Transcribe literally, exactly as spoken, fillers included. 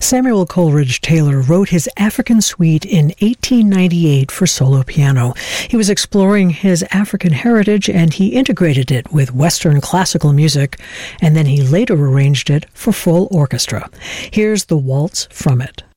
Samuel Coleridge Taylor wrote his African Suite in eighteen ninety-eight for solo piano. He was exploring his African heritage and he integrated it with Western classical music, and then he later arranged it for full orchestra. Here's the waltz from it.